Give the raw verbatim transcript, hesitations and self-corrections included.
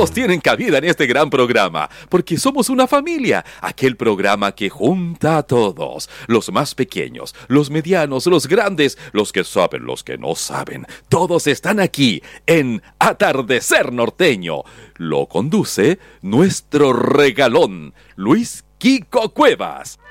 todos tienen cabida en este gran programa, porque somos una familia, aquel programa que junta a todos, los más pequeños, los medianos, los grandes, los que saben, los que no saben, todos están aquí en Atardecer Norteño. Lo conduce nuestro regalón, Luis Kiko Cuevas.